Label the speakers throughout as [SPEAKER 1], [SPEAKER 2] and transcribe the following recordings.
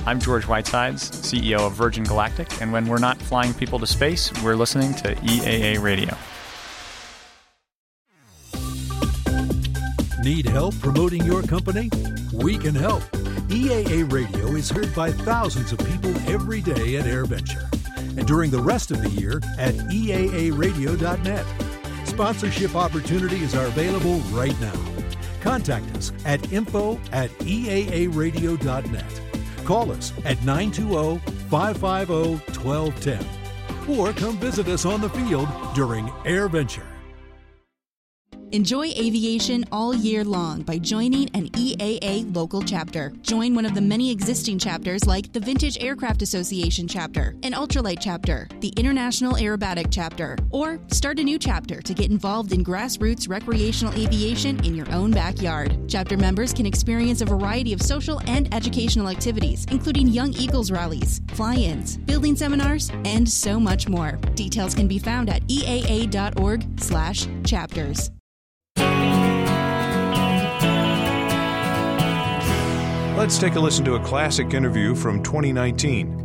[SPEAKER 1] I'm George Whitesides, CEO of Virgin Galactic, and when we're not flying people to space, we're listening to EAA Radio.
[SPEAKER 2] Need help promoting your company? We can help. EAA Radio is heard by thousands of people every day at AirVenture, and during the rest of the year at EAAradio.net. Sponsorship opportunities are available right now. Contact us at info@EAAradio.net. Call us at 920-550-1210. Or come visit us on the field during AirVenture.
[SPEAKER 3] Enjoy aviation all year long by joining an EAA local chapter. Join one of the many existing chapters like the Vintage Aircraft Association chapter, an Ultralight chapter, the International Aerobatic chapter, or start a new chapter to get involved in grassroots recreational aviation in your own backyard. Chapter members can experience a variety of social and educational activities, including Young Eagles rallies, fly-ins, building seminars, and so much more. Details can be found at eaa.org/chapters.
[SPEAKER 4] Let's take a listen to a classic interview from 2019.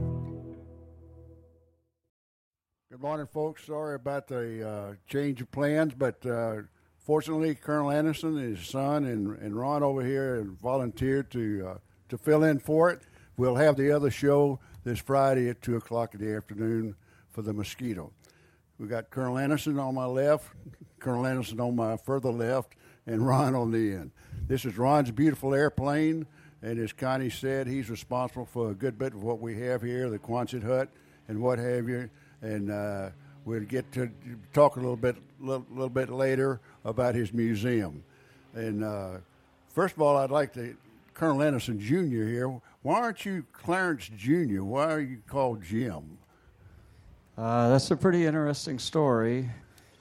[SPEAKER 5] Good morning, folks. Sorry about the change of plans, but fortunately, Colonel Anderson and his son and Ron over here volunteered to fill in for it. We'll have the other show this Friday at 2 o'clock in the afternoon for the Mosquito. We got Colonel Anderson on my left, Colonel Anderson on my further left, and Ron on the end. This is Ron's beautiful airplane. And as Connie said, he's responsible for a good bit of what we have here, the Quonset hut and what have you. And we'll get to talk a little bit later about his museum. And first of all, I'd like to, Colonel Anderson Jr. here. Why aren't you Clarence Jr.? Why are you called Jim?
[SPEAKER 6] That's a pretty interesting story.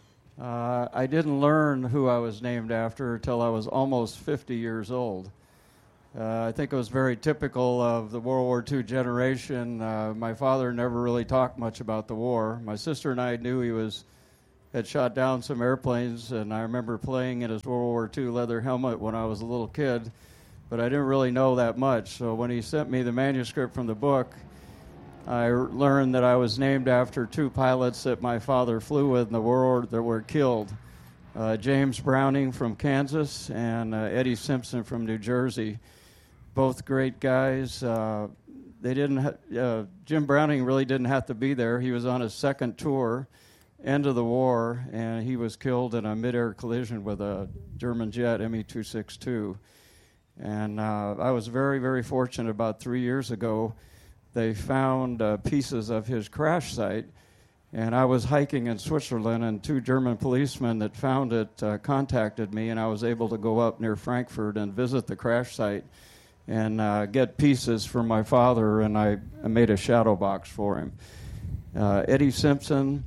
[SPEAKER 6] I didn't learn who I was named after until I was almost 50 years old. I think it was very typical of the World War II generation. My father never really talked much about the war. My sister and I knew he had shot down some airplanes, and I remember playing in his World War II leather helmet when I was a little kid, but I didn't really know that much. So when he sent me the manuscript from the book, I learned that I was named after two pilots that my father flew with in the war that were killed. James Browning from Kansas and Eddie Simpson from New Jersey. Both great guys. Jim Browning really didn't have to be there. He was on his second tour, end of the war, and he was killed in a mid-air collision with a German jet, Me-262. And I was very, very fortunate. About 3 years ago, they found pieces of his crash site. And I was hiking in Switzerland, and two German policemen that found it contacted me, and I was able to go up near Frankfurt and visit the crash site and get pieces for my father, and I made a shadow box for him. Eddie Simpson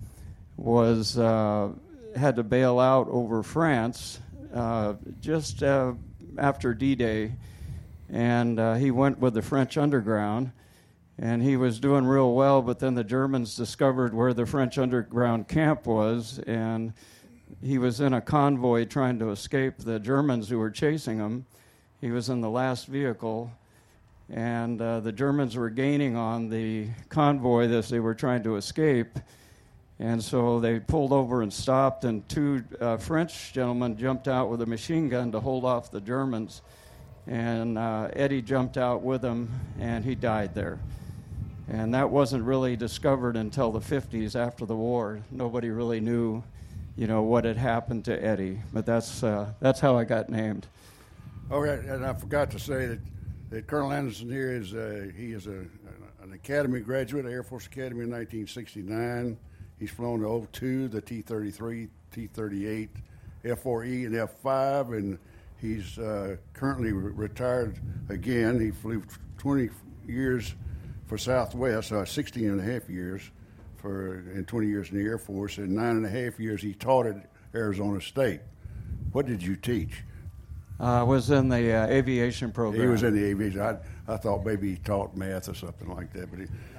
[SPEAKER 6] had to bail out over France just after D-Day, and he went with the French underground. And he was doing real well, but then the Germans discovered where the French underground camp was, and he was in a convoy trying to escape the Germans who were chasing him. He was in the last vehicle, and the Germans were gaining on the convoy as they were trying to escape. And so they pulled over and stopped, and two French gentlemen jumped out with a machine gun to hold off the Germans. And Eddie jumped out with them, and he died there. And that wasn't really discovered until the 50s after the war. Nobody really knew, what had happened to Eddie. But that's how I got named.
[SPEAKER 5] Oh, and I forgot to say that Colonel Anderson here is an Academy graduate, Air Force Academy in 1969. He's flown the O-2, the T-33, T-38, F-4E, and F-5, and he's currently retired again. He flew 20 years for Southwest, 16 and a half years and 20 years in the Air Force, and 9.5 years he taught at Arizona State. What did you teach?
[SPEAKER 6] I was in the aviation program.
[SPEAKER 5] He was in the aviation. I thought maybe he taught math or something like that.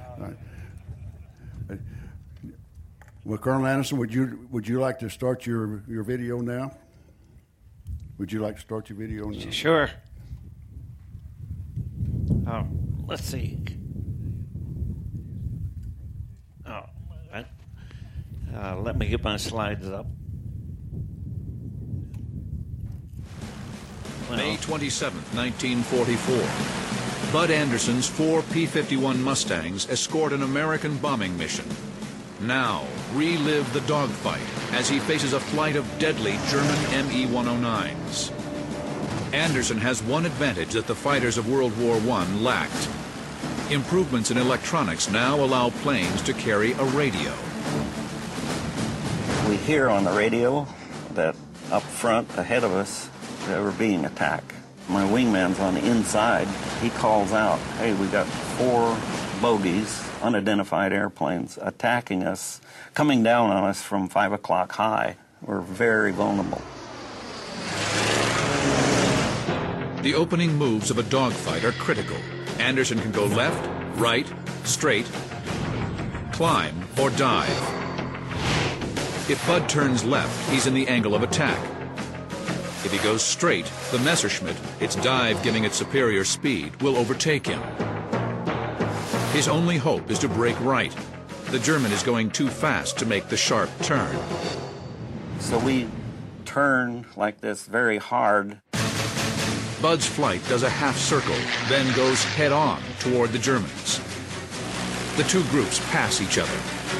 [SPEAKER 5] Well, Colonel Anderson, would you like to start your video now? Would you like to start your video now?
[SPEAKER 7] Sure. Let's see. Let me get my slides up.
[SPEAKER 8] May 27, 1944. Bud Anderson's 4 P-51 Mustangs escort an American bombing mission. Now, relive the dogfight as he faces a flight of deadly German Me-109s. Anderson has one advantage that the fighters of World War I lacked. Improvements in electronics now allow planes to carry a radio.
[SPEAKER 7] We hear on the radio that up front, ahead of us, they were being attacked. My wingman's on the inside. He calls out, hey, we got 4 bogies, unidentified airplanes, attacking us, coming down on us from 5 o'clock high. We're very vulnerable.
[SPEAKER 8] The opening moves of a dogfight are critical. Anderson can go left, right, straight, climb, or dive. If Bud turns left, he's in the angle of attack. If he goes straight, the Messerschmitt, its dive giving it superior speed, will overtake him. His only hope is to break right. The German is going too fast to make the sharp turn.
[SPEAKER 7] So we turn like this very hard.
[SPEAKER 8] Bud's flight does a half circle, then goes head-on toward the Germans. The two groups pass each other.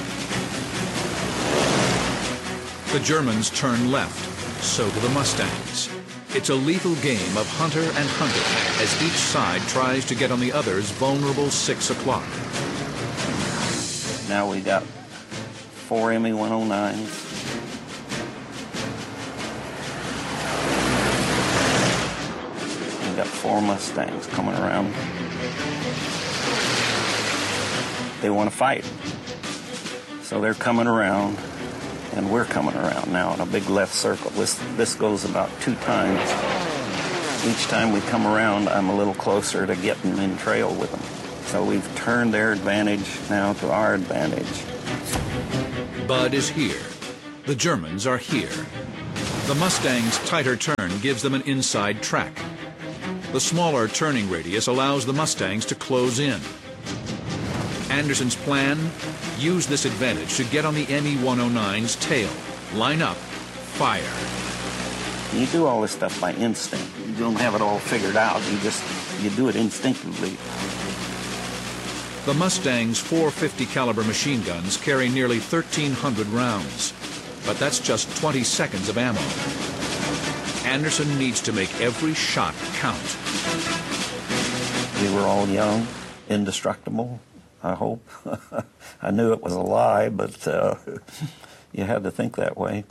[SPEAKER 8] The Germans turn left. So do the Mustangs. It's a lethal game of hunter and hunter as each side tries to get on the other's vulnerable 6 o'clock.
[SPEAKER 7] Now we got 4 Me-109s. We got 4 Mustangs coming around. They want to fight. So they're coming around. And we're coming around now in a big left circle. This goes about 2 times. Each time we come around, I'm a little closer to getting in trail with them. So we've turned their advantage now to our advantage.
[SPEAKER 8] Bud is here. The Germans are here. The Mustang's tighter turn gives them an inside track. The smaller turning radius allows the Mustangs to close in. Anderson's plan? Use this advantage to get on the Me-109's tail. Line up, fire.
[SPEAKER 7] You do all this stuff by instinct. You don't have it all figured out. You do it instinctively.
[SPEAKER 8] The Mustang's 450 caliber machine guns carry nearly 1,300 rounds. But that's just 20 seconds of ammo. Anderson needs to make every shot count.
[SPEAKER 7] We were all young, indestructible, I hope. I knew it was a lie, but you had to think that way.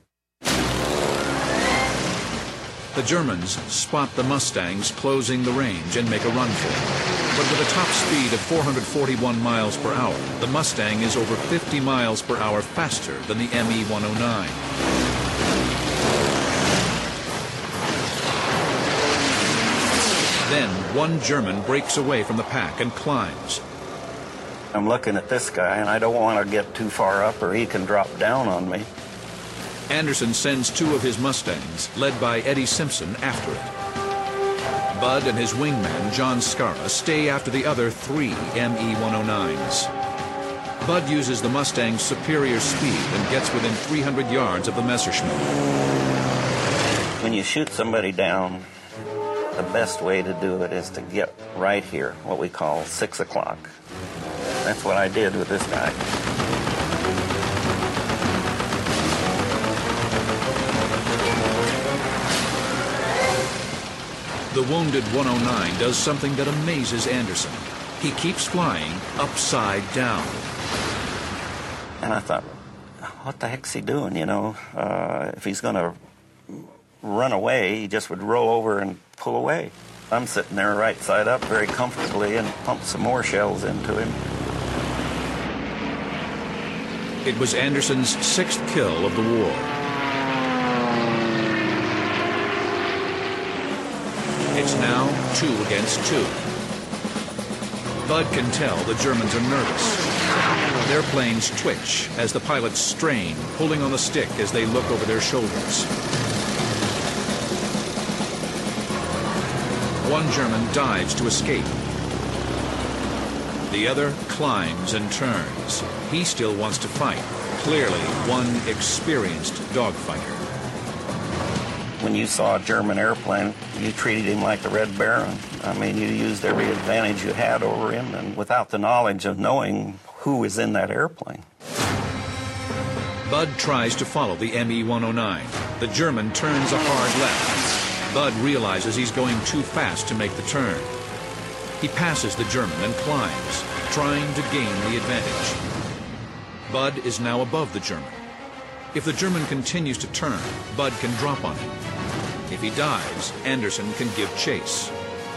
[SPEAKER 8] The Germans spot the Mustangs closing the range and make a run for it. But with a top speed of 441 miles per hour, the Mustang is over 50 miles per hour faster than the Me-109. Then one German breaks away from the pack and climbs.
[SPEAKER 7] I'm looking at this guy, and I don't want to get too far up or he can drop down on me.
[SPEAKER 8] Anderson sends 2 of his Mustangs, led by Eddie Simpson, after it. Bud and his wingman, John Scarra, stay after the other 3 Me-109s. Bud uses the Mustang's superior speed and gets within 300 yards of the Messerschmitt.
[SPEAKER 7] When you shoot somebody down, the best way to do it is to get right here, what we call 6 o'clock. That's what I did with this guy.
[SPEAKER 8] The wounded 109 does something that amazes Anderson. He keeps flying upside down.
[SPEAKER 7] And I thought, what the heck's he doing, you know? If he's going to run away, he just would roll over and pull away. I'm sitting there right side up very comfortably and pump some more shells into him.
[SPEAKER 8] It was Anderson's 6th kill of the war. It's now 2 against 2. Bud can tell the Germans are nervous. Their planes twitch as the pilots strain, pulling on the stick as they look over their shoulders. One German dives to escape. The other climbs and turns. He still wants to fight. Clearly, one experienced dogfighter.
[SPEAKER 7] When you saw a German airplane, you treated him like the Red Baron. I mean, you used every advantage you had over him, and without the knowledge of knowing who was in that airplane.
[SPEAKER 8] Bud tries to follow the ME-109. The German turns a hard left. Bud realizes he's going too fast to make the turn. He passes the German and climbs, trying to gain the advantage. Bud is now above the German. If the German continues to turn, Bud can drop on him. If he dives, Anderson can give chase.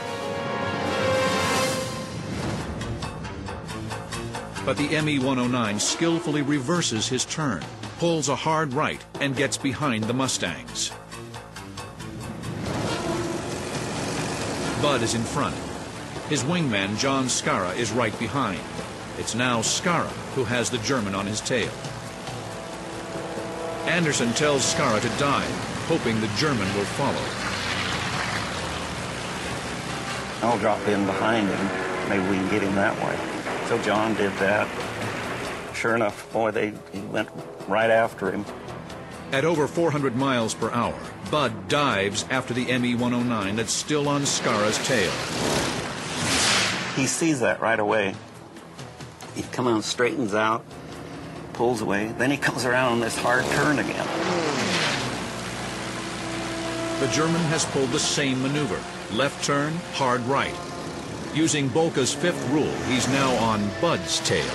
[SPEAKER 8] But the ME-109 skillfully reverses his turn, pulls a hard right, and gets behind the Mustangs. Bud is in front. His wingman, John Skara, is right behind. It's now Skara who has the German on his tail. Anderson tells Skara to dive, hoping the German will follow.
[SPEAKER 7] I'll drop in behind him. Maybe we can get him that way. So John did that. Sure enough, boy, he went right after him.
[SPEAKER 8] At over 400 miles per hour, Bud dives after the ME-109 that's still on Skara's tail.
[SPEAKER 7] He sees that right away. He comes out, straightens out, pulls away. Then he comes around on this hard turn again.
[SPEAKER 8] The German has pulled the same maneuver. Left turn, hard right. Using Bolka's fifth rule, he's now on Bud's tail.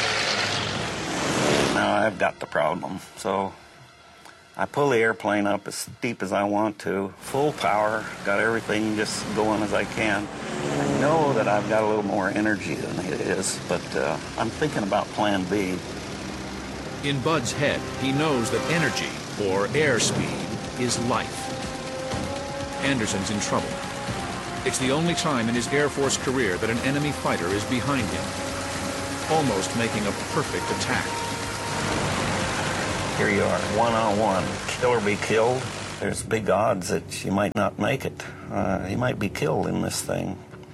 [SPEAKER 7] Now I've got the problem. So I pull the airplane up as steep as I want to, full power, got everything just going as I can. I know that I've got a little more energy than it is, but I'm thinking about plan B.
[SPEAKER 8] In Bud's head, he knows that energy, or airspeed, is life. Anderson's in trouble. It's the only time in his Air Force career that an enemy fighter is behind him, almost making a perfect attack.
[SPEAKER 7] Here you are, one-on-one. Kill or be killed. There's big odds that you might not make it. You might be killed in this thing.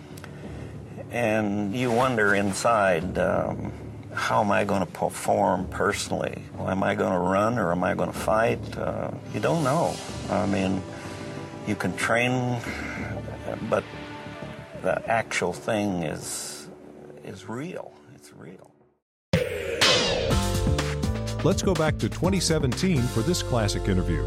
[SPEAKER 7] And you wonder inside, how am I going to perform personally? Well, am I going to run or am I going to fight? You don't know. I mean, you can train, but the actual thing is real. It's real.
[SPEAKER 4] Let's go back to 2017 for this classic interview.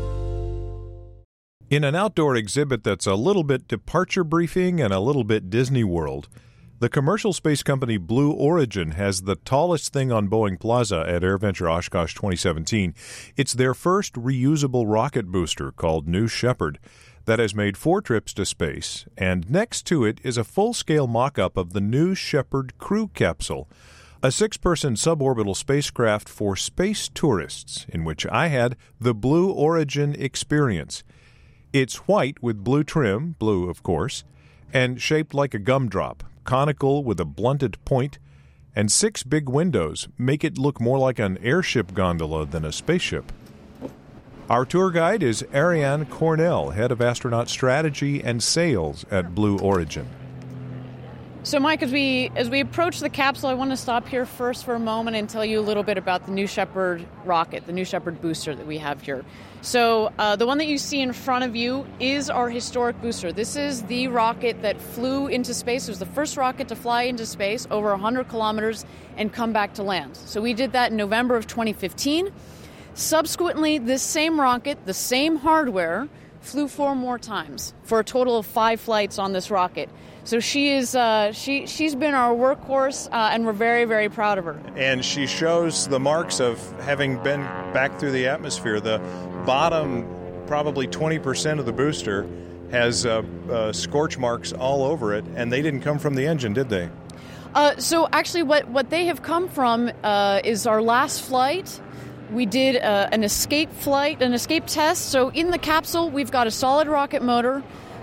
[SPEAKER 4] In an outdoor exhibit that's a little bit departure briefing and a little bit Disney World, the commercial space company Blue Origin has the tallest thing on Boeing Plaza at AirVenture Oshkosh 2017. It's their first reusable rocket booster called New Shepard that has made 4 trips to space, and next to it is a full-scale mock-up of the New Shepard crew capsule, a 6-person suborbital spacecraft for space tourists, in which I had the Blue Origin experience. It's white with blue trim, blue of course, and shaped like a gumdrop, conical with a blunted point, and 6 big windows make it look more like an airship gondola than a spaceship. Our tour guide is Ariane Cornell, head of astronaut strategy and sales at Blue Origin.
[SPEAKER 9] So, Mike, as we approach the capsule, I want to stop here first for a moment and tell you a little bit about the New Shepard rocket, the New Shepard booster that we have here. So, the one that you see in front of you is our historic booster. This is the rocket that flew into space. It was the first rocket to fly into space over 100 kilometers and come back to land. So we did that in November of 2015. Subsequently, this same rocket, the same hardware, flew 4 more times for a total of 5 flights on this rocket. So she is she's been our workhorse, and we're very, very proud of her.
[SPEAKER 10] And she shows the marks of having been back through the atmosphere. The bottom, probably 20% of the booster, has scorch marks all over it, and they didn't come from the engine, did they?
[SPEAKER 9] So actually what they have come from is our last flight. We did an escape flight, an escape test. So in the capsule, we've got a solid rocket motor,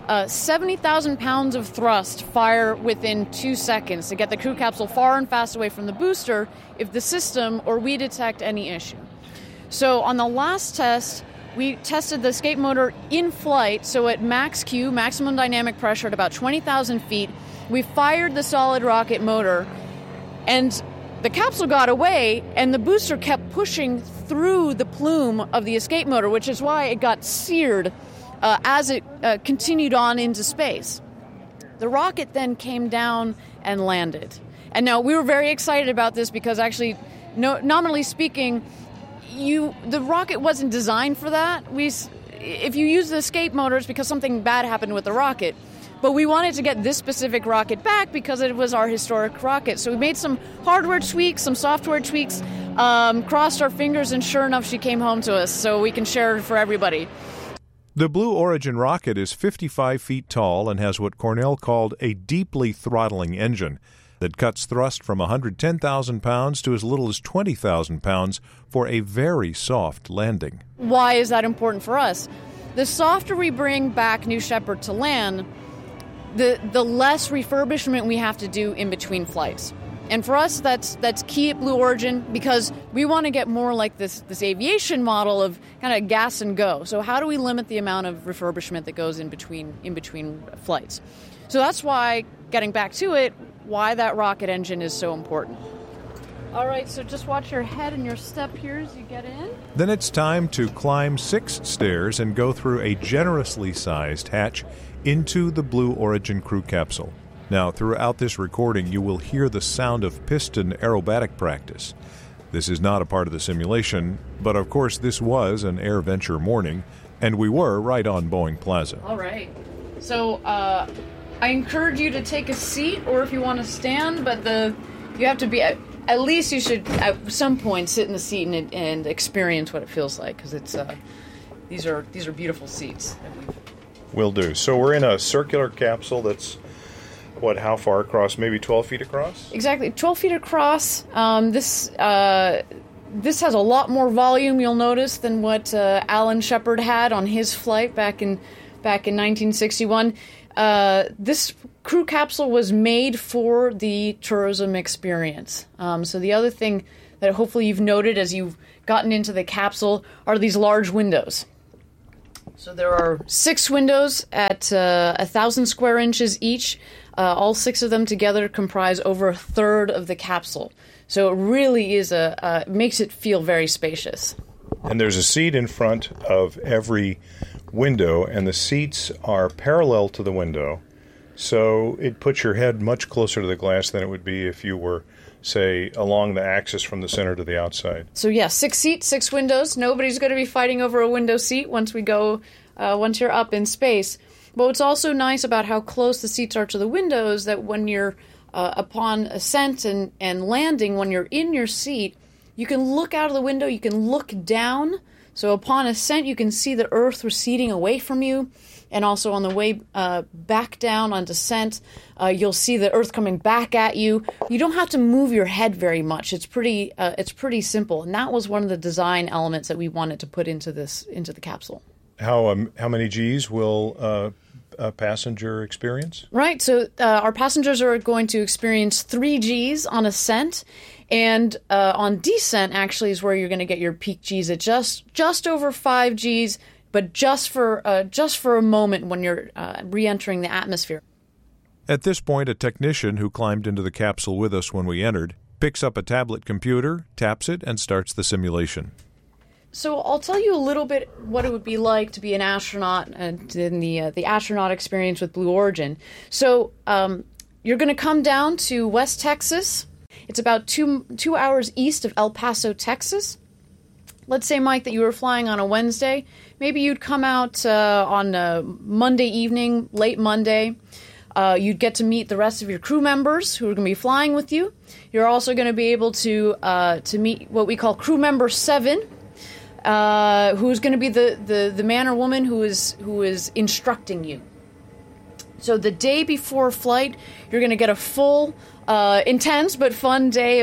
[SPEAKER 9] 70,000 pounds of thrust fire within 2 seconds to get the crew capsule far and fast away from the booster if the system or we detect any issue. So on the last test, we tested the escape motor in flight, so at max Q, maximum dynamic pressure at about 20,000 feet. We fired the solid rocket motor, and the capsule got away, and the booster kept pushing through the plume of the escape motor, which is why it got seared as it continued on into space. The rocket then came down and landed. And now we were very excited about this because actually, nominally speaking, the rocket wasn't designed for that. If you use the escape motors because something bad happened with the rocket, but we wanted to get this specific rocket back because it was our historic rocket. So we made some hardware tweaks, some software tweaks, crossed our fingers, and sure enough, she came home to us so we can share it for everybody.
[SPEAKER 4] The Blue Origin rocket is 55 feet tall and has what Cornell called a deeply throttling engine that cuts thrust from 110,000 pounds to as little as 20,000 pounds for a very soft landing.
[SPEAKER 9] Why is that important for us? The softer we bring back New Shepard to land, the less refurbishment we have to do in between flights. And for us, that's key at Blue Origin because we want to get more like this aviation model of kind of gas and go. So how do we limit the amount of refurbishment that goes in between flights? So that's why, getting back to it, why that rocket engine is so important. All right, so just watch your head and your step here as you get in.
[SPEAKER 4] Then it's time to climb 6 stairs and go through a generously sized hatch into the Blue Origin crew capsule. Now, throughout this recording, you will hear the sound of piston aerobatic practice. This is not a part of the simulation, but of course this was an AirVenture morning, and we were right on Boeing Plaza.
[SPEAKER 9] All right. So I encourage you to take a seat, or if you want to stand, but you have to be... At least you should, at some point, sit in the seat and experience what it feels like, because these are beautiful seats.
[SPEAKER 10] Will do. So we're in a circular capsule that's... how far across? Maybe 12 feet across?
[SPEAKER 9] Exactly, 12 feet across. This has a lot more volume, you'll notice, than what Alan Shepard had on his flight back in 1961. This crew capsule was made for the tourism experience. So the other thing that hopefully you've noted as you've gotten into the capsule are these large windows. So there are 6 windows at 1,000 square inches each. All 6 of them together comprise over a third of the capsule. So it really is makes it feel very spacious.
[SPEAKER 10] And there's a seat in front of every window, and the seats are parallel to the window. So it puts your head much closer to the glass than it would be if you were, say, along the axis from the center to the outside.
[SPEAKER 9] So yeah, 6 seats, 6 windows. Nobody's going to be fighting over a window seat once you're up in space. But what's also nice about how close the seats are to the windows, that when you're upon ascent and landing, when you're in your seat, you can look out of the window, you can look down. So upon ascent, you can see the Earth receding away from you. And also on the way back down on descent, you'll see the Earth coming back at you. You don't have to move your head very much. It's pretty simple. And that was one of the design elements that we wanted to put into the capsule.
[SPEAKER 10] How many Gs will a passenger experience?
[SPEAKER 9] Right. So our passengers are going to experience 3 Gs on ascent. And on descent, actually, is where you're going to get your peak Gs at just over 5 Gs, but just for a moment when you're re-entering the atmosphere.
[SPEAKER 4] At this point, a technician who climbed into the capsule with us when we entered picks up a tablet computer, taps it, and starts the simulation.
[SPEAKER 9] So I'll tell you a little bit what it would be like to be an astronaut and in the astronaut experience with Blue Origin. So you're going to come down to West Texas. It's about 2 hours east of El Paso, Texas. Let's say, Mike, that you were flying on a Wednesday. Maybe you'd come out on a Monday evening, late Monday. You'd get to meet the rest of your crew members who are going to be flying with you. You're also going to be able to meet what we call crew member 7, who's going to be the man or woman who is instructing you. So the day before flight, you're going to get a full, intense but fun day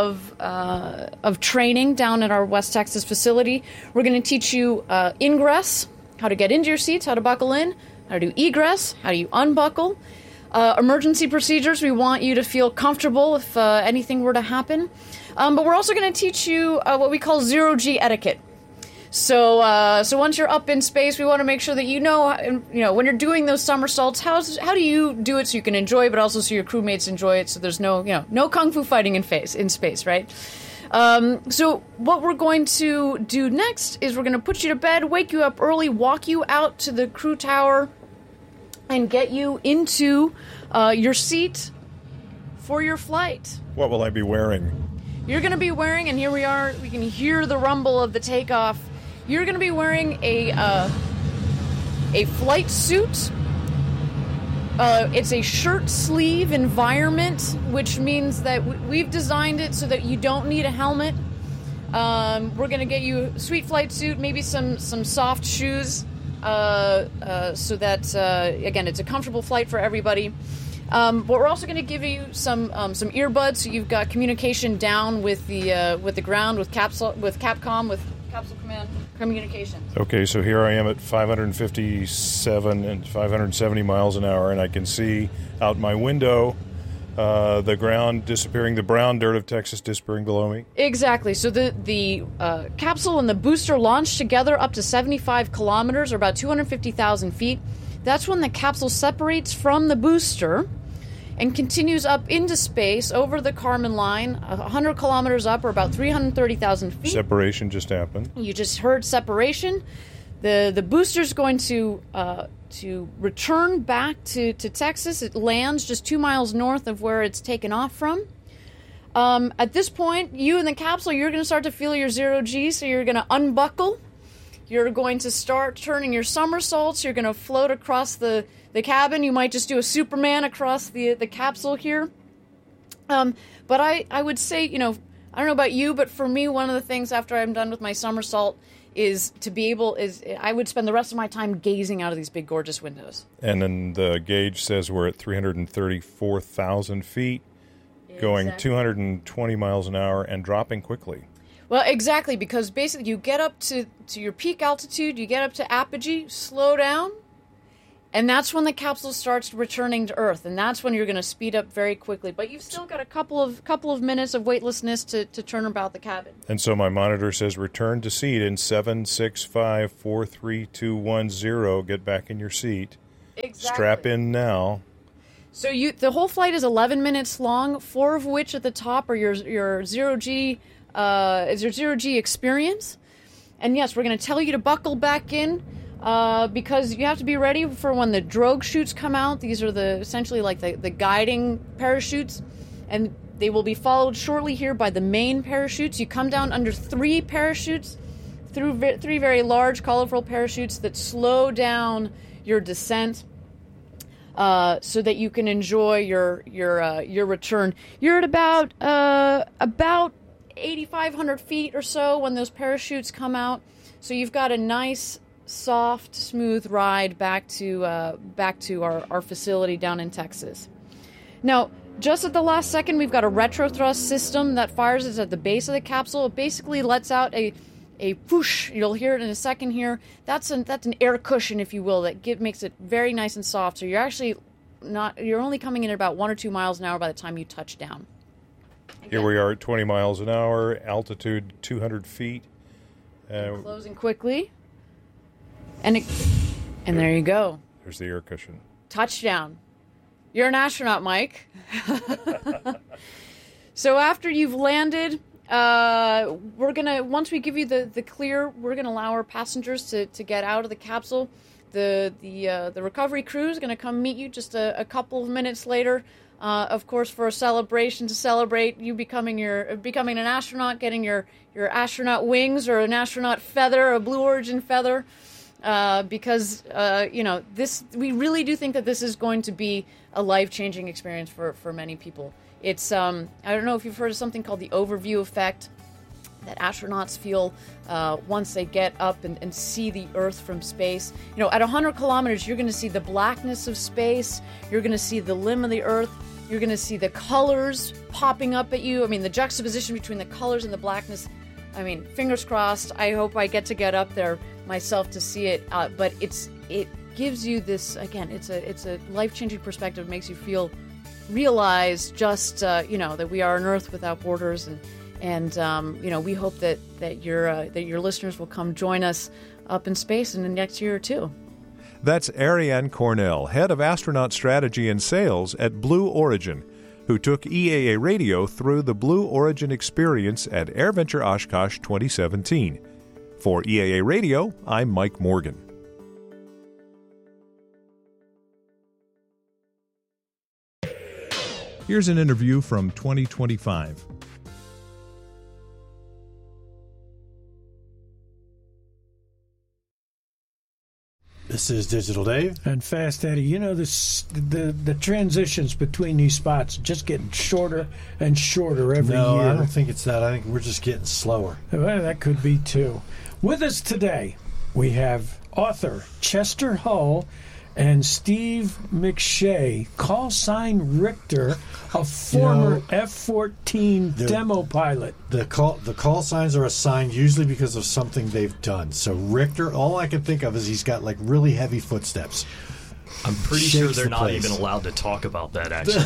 [SPEAKER 9] of training down at our West Texas facility. We're going to teach you ingress, how to get into your seats, how to buckle in, how to do egress, how do you unbuckle. Emergency procedures, we want you to feel comfortable if anything were to happen. But we're also going to teach you what we call zero-G etiquette. So once you're up in space, we want to make sure that you know when you're doing those somersaults, how do you do it so you can enjoy it, but also so your crewmates enjoy it, so there's no kung fu fighting in space, right? So what we're going to do next is we're going to put you to bed, wake you up early, walk you out to the crew tower, and get you into your seat for your flight.
[SPEAKER 4] What will I be wearing?
[SPEAKER 9] You're going to be wearing, and here we are, we can hear the rumble of the takeoff. You're going to be wearing a flight suit. It's a shirt sleeve environment, which means that we've designed it so that you don't need a helmet. We're going to get you a sweet flight suit, maybe some soft shoes, so that, again, it's a comfortable flight for everybody. But we're also going to give you some earbuds, so you've got communication down with the ground, with Capcom, with Capsule Command communications.
[SPEAKER 4] Okay, so here I am at 557 and 570 miles an hour, and I can see out my window the ground disappearing, the brown dirt of Texas disappearing below me.
[SPEAKER 9] Exactly. So the capsule and the booster launch together up to 75 kilometers, or about 250,000 feet. That's when the capsule separates from the booster and continues up into space over the Kármán line, 100 kilometers up, or about 330,000 feet.
[SPEAKER 4] Separation just happened.
[SPEAKER 9] You just heard separation. The booster's going to return back to Texas. It lands just 2 miles north of where it's taken off from. At this point, you in the capsule, you're going to start to feel your zero-G, so you're going to unbuckle. You're going to start turning your somersaults. You're going to float across the cabin. You might just do a Superman across the capsule here. But I would say, I don't know about you, but for me, one of the things after I'm done with my somersault is I would spend the rest of my time gazing out of these big, gorgeous windows.
[SPEAKER 4] And then the gauge says we're at 334,000 feet, going 220 miles an hour and dropping quickly.
[SPEAKER 9] Well, exactly, because basically you get up to your peak altitude, you get up to apogee, slow down, and that's when the capsule starts returning to Earth, and that's when you're going to speed up very quickly. But you've still got a couple of minutes of weightlessness to turn about the cabin.
[SPEAKER 4] And so my monitor says return to seat in 7, 6, 5, 4, 3, 2, 1, 0. Get back in your seat.
[SPEAKER 9] Exactly.
[SPEAKER 4] Strap in now.
[SPEAKER 9] So the whole flight is 11 minutes long, 4 of which at the top are your zero-G. Is your zero-G experience. And yes, we're going to tell you to buckle back in because you have to be ready for when the drogue chutes come out. These are essentially like the guiding parachutes, and they will be followed shortly here by the main parachutes. You come down under 3 parachutes, through 3 very large, colorful parachutes that slow down your descent so that you can enjoy your return. You're at about 8,500 feet or so when those parachutes come out. So you've got a nice, soft, smooth ride back to our facility down in Texas. Now, just at the last second, we've got a retro thrust system that fires us at the base of the capsule. It basically lets out a whoosh. You'll hear it in a second here. That's an air cushion, if you will, that makes it very nice and soft. So you're only coming in at about 1 or 2 miles an hour by the time you touch down.
[SPEAKER 4] Here we are at 20 miles an hour, altitude 200 feet.
[SPEAKER 9] Closing quickly. And there you go.
[SPEAKER 4] There's the air cushion.
[SPEAKER 9] Touchdown. You're an astronaut, Mike. So after you've landed, once we give you the clear, we're going to allow our passengers to get out of the capsule. The recovery crew is going to come meet you just a couple of minutes later. Of course, for a celebration to celebrate you becoming an astronaut, getting your astronaut wings or an astronaut feather, a Blue Origin feather, because we really do think that this is going to be a life-changing experience for many people. It's I don't know if you've heard of something called the overview effect that astronauts feel once they get up and see the Earth from space. At 100 kilometers, you're going to see the blackness of space. You're going to see the limb of the Earth. You're going to see the colors popping up at you. I mean, the juxtaposition between the colors and the blackness. I mean, fingers crossed. I hope I get up there myself to see it. But it gives you this, again, it's a life-changing perspective. It makes you realize just, that we are an Earth without borders. And we hope that your listeners will come join us up in space in the next year or two.
[SPEAKER 4] That's Ariane Cornell, head of astronaut strategy and sales at Blue Origin. who took EAA Radio through the Blue Origin experience at AirVenture Oshkosh 2017. For EAA Radio, I'm Mike Morgan. Here's an interview from 2025.
[SPEAKER 11] This is Digital Dave.
[SPEAKER 12] And Fast Eddie. You know, the transitions between these spots just getting shorter and shorter every year.
[SPEAKER 11] No, I don't think it's that. I think we're just getting slower.
[SPEAKER 12] Well, that could be, too. With us today, we have author Chester Hull and Steve McShay, call sign Richter, a former F-14 demo pilot.
[SPEAKER 11] The call signs are assigned usually because of something they've done. So Richter, all I can think of is he's got like really heavy footsteps.
[SPEAKER 13] I'm pretty sure they're not even allowed to talk about that, actually.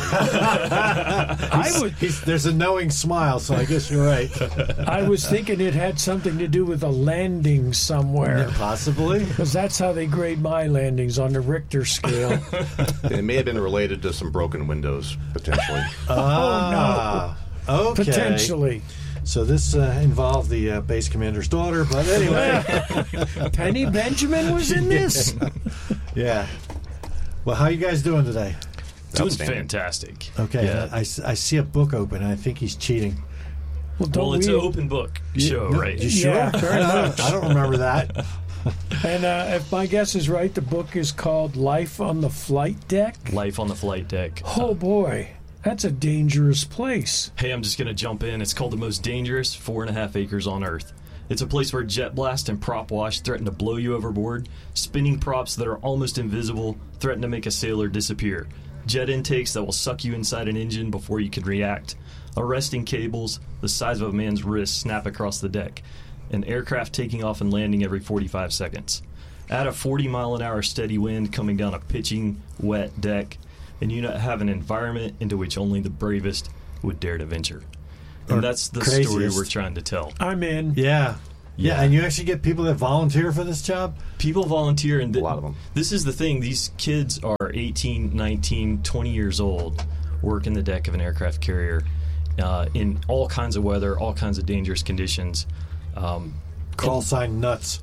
[SPEAKER 11] There's a knowing smile, so I guess you're right.
[SPEAKER 12] I was thinking it had something to do with a landing somewhere.
[SPEAKER 11] Yeah, possibly.
[SPEAKER 12] Because that's how they grade my landings on the Richter scale.
[SPEAKER 14] It may have been related to some broken windows, potentially.
[SPEAKER 12] Oh, no.
[SPEAKER 11] Okay.
[SPEAKER 12] Potentially.
[SPEAKER 11] So this involved the base commander's daughter, but anyway.
[SPEAKER 12] Penny Benjamin was in this?
[SPEAKER 11] Yeah. Well, how are you guys doing today?
[SPEAKER 13] Doing fantastic.
[SPEAKER 11] Okay.
[SPEAKER 13] Yeah.
[SPEAKER 11] I see a book open, and I think he's cheating.
[SPEAKER 13] Well, it's an open book show, right?
[SPEAKER 11] You sure?
[SPEAKER 12] Yeah, very much.
[SPEAKER 11] I don't remember that.
[SPEAKER 12] And if my guess is right, the book is called Life on the Flight Deck?
[SPEAKER 13] Life on the Flight Deck.
[SPEAKER 12] Oh, boy. That's a dangerous place.
[SPEAKER 13] Hey, I'm just going to jump in. It's called the most dangerous 4.5 acres on Earth. It's a place where jet blast and prop wash threaten to blow you overboard. Spinning props that are almost invisible threaten to make a sailor disappear. Jet intakes that will suck you inside an engine before you can react. Arresting cables the size of a man's wrist snap across the deck. An aircraft taking off and landing every 45 seconds. Add a 40-mile-an-hour steady wind coming down a pitching, wet deck, and you have an environment into which only the bravest would dare to venture. And that's the story we're trying to tell.
[SPEAKER 12] I'm in.
[SPEAKER 11] Yeah, and you actually get people that volunteer for this job?
[SPEAKER 13] People volunteer, and
[SPEAKER 14] a lot of them.
[SPEAKER 13] This is the thing. These kids are 18, 19, 20 years old, working the deck of an aircraft carrier in all kinds of weather, all kinds of dangerous conditions.
[SPEAKER 11] Call sign nuts.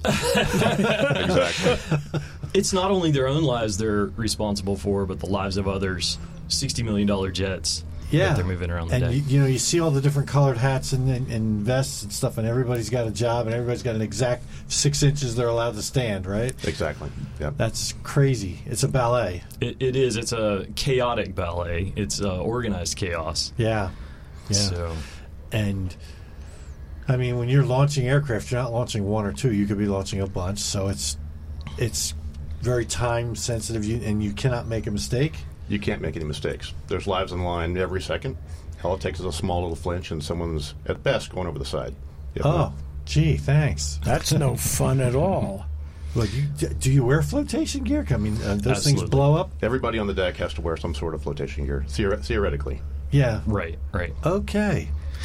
[SPEAKER 14] Exactly.
[SPEAKER 13] It's not only their own lives they're responsible for, but the lives of others. $60 million jets.
[SPEAKER 11] Yeah,
[SPEAKER 13] they're moving around the
[SPEAKER 11] and
[SPEAKER 13] deck.
[SPEAKER 11] you see all the different colored hats and vests and stuff, and everybody's got a job, and everybody's got an exact 6 inches they're allowed to stand, right?
[SPEAKER 14] Exactly. Yeah,
[SPEAKER 11] that's crazy. It's a ballet.
[SPEAKER 13] It is. It's a chaotic ballet. It's organized chaos.
[SPEAKER 11] Yeah.
[SPEAKER 13] So,
[SPEAKER 11] and I mean, when you're launching aircraft, you're not launching one or two. You could be launching a bunch. So it's very time sensitive, and you cannot make a mistake.
[SPEAKER 14] You can't make any mistakes. There's lives on the line every second. All it takes is a small little flinch, and someone's, at best, going over the side.
[SPEAKER 11] Gee, thanks.
[SPEAKER 12] That's no fun at all.
[SPEAKER 11] Well, do you wear flotation gear? I mean, those
[SPEAKER 13] Absolutely.
[SPEAKER 11] things blow up?
[SPEAKER 14] Everybody on the deck has to wear some sort of flotation gear, theoretically.
[SPEAKER 11] Yeah.
[SPEAKER 13] Right.
[SPEAKER 11] Okay.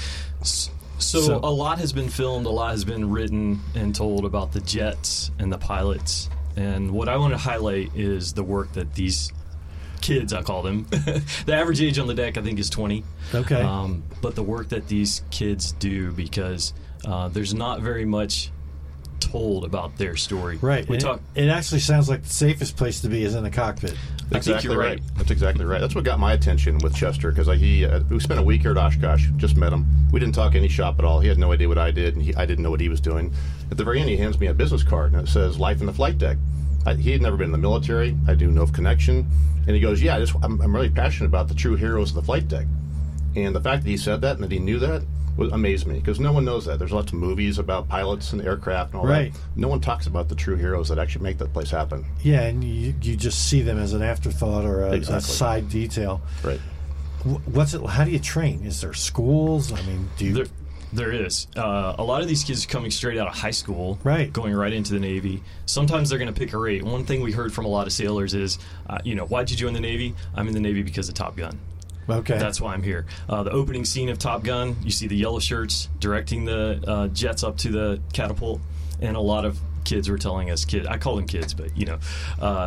[SPEAKER 13] So a lot has been filmed, a lot has been written and told about the jets and the pilots. And what I want to highlight is the work that these kids, I call them. The average age on the deck, I think, is 20.
[SPEAKER 11] Okay.
[SPEAKER 13] But the work that these kids do, because there's not very much told about their story.
[SPEAKER 11] Right. It actually sounds like the safest place to be is in the cockpit.
[SPEAKER 14] Exactly right. That's exactly right. That's what got my attention with Chester, because we spent a week here at Oshkosh, just met him. We didn't talk any shop at all. He had no idea what I did, and I didn't know what he was doing. At the very end, he hands me a business card, and it says, Life in the Flight Deck. He had never been in the military. I do no connection. And he goes, I'm really passionate about the true heroes of the flight deck. And the fact that he said that and that he knew that amazed me, because no one knows that. There's lots of movies about pilots and aircraft and all that. No one talks about the true heroes that actually make that place happen.
[SPEAKER 11] Yeah, and you just see them as an afterthought or a side detail.
[SPEAKER 14] Right.
[SPEAKER 11] How do you train? Is there schools? I mean,
[SPEAKER 13] There is. A lot of these kids are coming straight out of high school, going right into the Navy. Sometimes they're going to pick a rate. One thing we heard from a lot of sailors is, why'd you join the Navy? I'm in the Navy because of Top Gun.
[SPEAKER 11] Okay.
[SPEAKER 13] That's why I'm here. The opening scene of Top Gun, you see the yellow shirts directing the jets up to the catapult, and a lot of kids were telling us, I call them kids, but,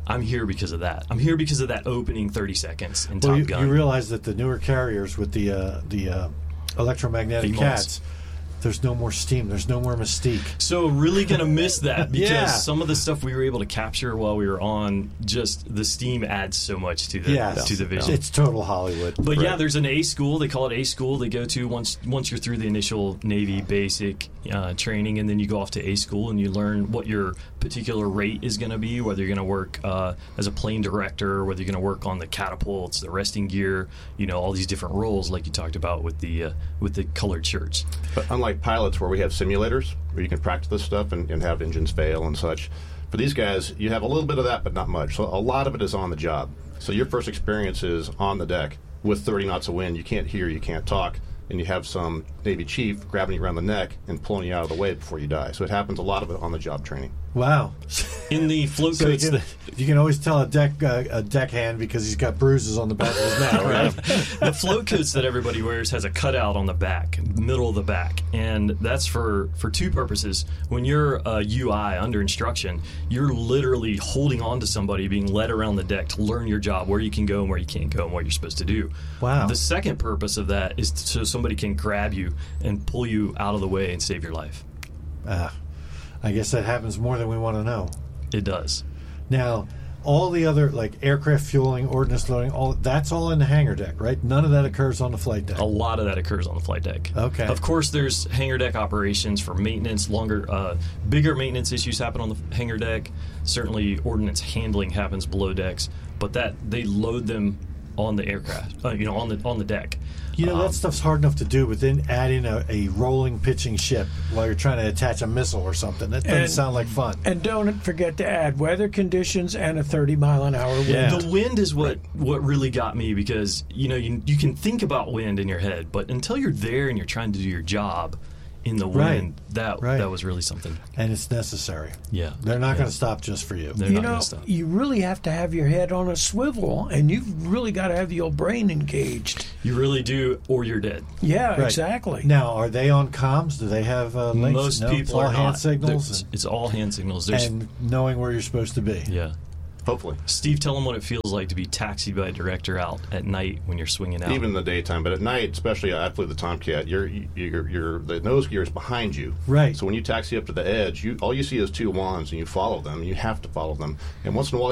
[SPEAKER 13] I'm here because of that. I'm here because of that opening 30 seconds in
[SPEAKER 11] Well,
[SPEAKER 13] Top Gun.
[SPEAKER 11] you realize that the newer carriers with the electromagnetic
[SPEAKER 13] VMOS.
[SPEAKER 11] cats, there's no more steam. There's no more mystique.
[SPEAKER 13] So really going to miss that because
[SPEAKER 11] Yeah.
[SPEAKER 13] some of the stuff we were able to capture while we were on, just the steam adds so much to the vision.
[SPEAKER 11] It's total Hollywood.
[SPEAKER 13] But yeah, there's an A school. They call it A school. They go to once you're through the initial Navy basic training, and then you go off to A school and you learn what your particular rate is going to be, whether you're going to work as a plane director, whether you're going to work on the catapults, the resting gear, all these different roles like you talked about with the colored shirts.
[SPEAKER 14] But unlike pilots where we have simulators where you can practice this stuff and have engines fail and such, for these guys, you have a little bit of that, but not much. So a lot of it is on the job. So your first experience is on the deck with 30 knots of wind. You can't hear, you can't talk, and you have some Navy chief grabbing you around the neck and pulling you out of the way before you die. So it happens a lot of it on the job training.
[SPEAKER 11] Wow.
[SPEAKER 13] In the float
[SPEAKER 11] So
[SPEAKER 13] coats,
[SPEAKER 11] you can always tell a deckhand because he's got bruises on the back of his neck, right?
[SPEAKER 13] the float coats that everybody wears has a cutout on the back, middle of the back, and that's for two purposes. When you're a UI under instruction, you're literally holding on to somebody, being led around the deck to learn your job, where you can go and where you can't go, and what you're supposed to do.
[SPEAKER 11] Wow.
[SPEAKER 13] The second purpose of that is so somebody can grab you and pull you out of the way and save your life.
[SPEAKER 11] I guess that happens more than we want to know.
[SPEAKER 13] It does.
[SPEAKER 11] Now, all the other, like aircraft fueling, ordnance loading, that's all in the hangar deck, right? None of that occurs on the flight deck.
[SPEAKER 13] A lot of that occurs on the flight deck.
[SPEAKER 11] Okay.
[SPEAKER 13] Of course, there's hangar deck operations for maintenance. Bigger maintenance issues happen on the hangar deck. Certainly, ordnance handling happens below decks, but that they load them on the aircraft, on the deck.
[SPEAKER 11] That stuff's hard enough to do, but then add in a rolling pitching ship while you're trying to attach a missile or something. That doesn't sound like fun.
[SPEAKER 12] And don't forget to add weather conditions and a 30-mile-an-hour wind.
[SPEAKER 11] Yeah.
[SPEAKER 13] The wind is what really got me because, you can think about wind in your head, but until you're there and you're trying to do your job in the wind, that was really something.
[SPEAKER 11] And it's necessary.
[SPEAKER 13] Yeah.
[SPEAKER 11] They're not going to stop just for you.
[SPEAKER 13] They're not going to stop.
[SPEAKER 12] You really have to have your head on a swivel, and you've really got to have your brain engaged.
[SPEAKER 13] You really do, or you're dead.
[SPEAKER 12] Yeah,
[SPEAKER 11] Right.
[SPEAKER 12] exactly.
[SPEAKER 11] Now, are they on comms? Do they have links?
[SPEAKER 13] Most
[SPEAKER 11] No,
[SPEAKER 13] people
[SPEAKER 11] it's all
[SPEAKER 13] are
[SPEAKER 11] hand
[SPEAKER 13] not.
[SPEAKER 11] signals.
[SPEAKER 13] It's all hand signals.
[SPEAKER 11] And knowing where you're supposed to be.
[SPEAKER 13] Yeah.
[SPEAKER 14] Hopefully.
[SPEAKER 13] Steve, tell them what it feels like to be taxied by a director out at night when you're swinging out.
[SPEAKER 14] Even in the daytime, but at night, especially I flew the Tomcat, the nose gear is behind you.
[SPEAKER 11] Right.
[SPEAKER 14] So when you taxi up to the edge, all you see is two wands, and you follow them. You have to follow them. And once in a while,